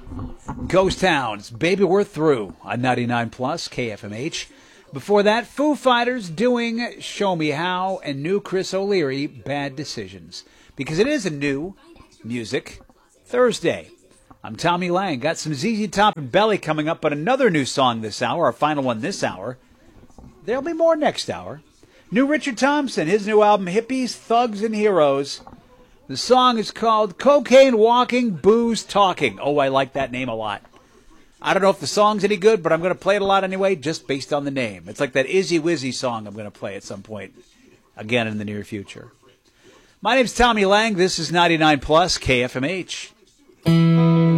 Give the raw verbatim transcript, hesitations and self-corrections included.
Ghost Towns, Baby We're Through on ninety-nine plus K F M H. Before that, Foo Fighters doing Show Me How, and new Chris O'Leary, Bad Decisions. Because it is a new Music Thursday. I'm Tommy Lang. Got some Z Z Top and Belly coming up, but another new song this hour, our final one this hour. There'll be more next hour. New Richard Thompson, his new album, Hippies, Thugs, and Heroes. The song is called Cocaine Walking, Booze Talking. Oh, I like that name a lot. I don't know if the song's any good, but I'm going to play it a lot anyway, just based on the name. It's like that Izzy Wizzy song I'm going to play at some point, again in the near future. My name's Tommy Lang. This is ninety-nine plus K F M H.